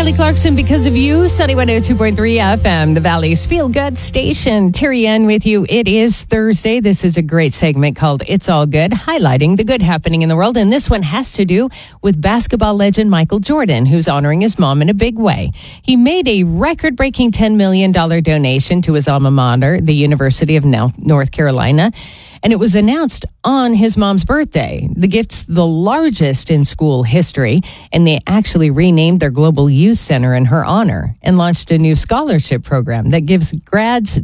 Kelly Clarkson, Because of You, Sunny 102.3 FM, the Valley's feel-good station. Terry Ann with you. It is Thursday. This is a great segment called It's All Good, highlighting the good happening in the world. And this one has to do with basketball legend Michael Jordan, who's honoring his mom in a big way. He made a record-breaking $10 million donation to his alma mater, the University of North Carolina. And it was announced on his mom's birthday. The gift's the largest in school history, and they actually renamed their Global Youth Center in her honor and launched a new scholarship program that gives grads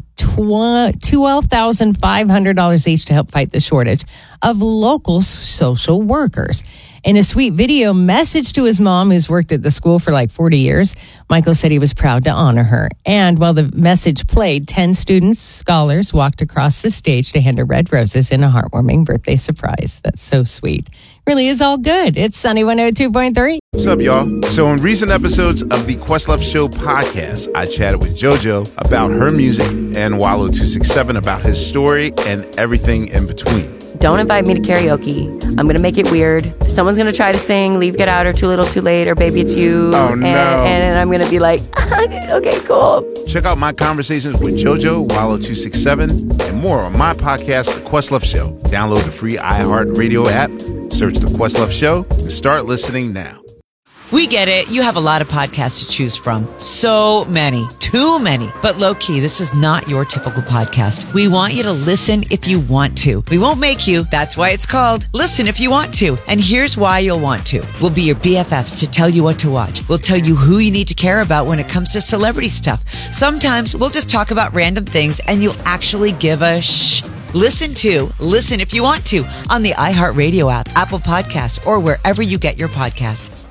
$12,500 each to help fight the shortage of local social workers. In a sweet video message to his mom, who's worked at the school for like 40 years, Michael said he was proud to honor her. And while the message played, 10 students, scholars, walked across the stage to hand her red roses in a heartwarming birthday surprise. That's so sweet. Really is all good. It's Sunny 102.3. What's up, y'all? So in recent episodes of the Questlove Show podcast, I chatted with JoJo about her music and Wallo267 about his story and everything in between. Don't invite me to karaoke. I'm going to make it weird. Someone's going to try to sing Leave, Get Out, or Too Little, Too Late, or Baby It's You. Oh, no. And I'm going to be like, okay, cool. Check out my conversations with JoJo, Wallo267, and more on my podcast, The Questlove Show. Download the free iHeartRadio app, search The Questlove Show, and start listening now. We get it. You have a lot of podcasts to choose from. So many. Too many. But low-key, this is not your typical podcast. We want you to listen if you want to. We won't make you. That's why it's called Listen If You Want To. And here's why you'll want to. We'll be your BFFs to tell you what to watch. We'll tell you who you need to care about when it comes to celebrity stuff. Sometimes we'll just talk about random things and you'll actually give a shh. Listen If You Want To on the iHeartRadio app, Apple Podcasts, or wherever you get your podcasts.